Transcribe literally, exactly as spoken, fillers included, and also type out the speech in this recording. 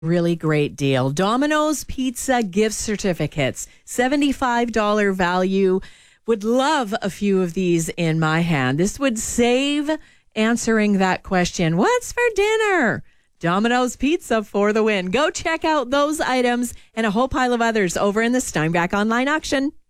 Really great deal. Domino's Pizza gift certificates, seventy-five dollars value. Would love a few of these in my hand. This would save answering that question. What's for dinner? Domino's Pizza for the win. Go check out those items and a whole pile of others over in the Steinbach online auction.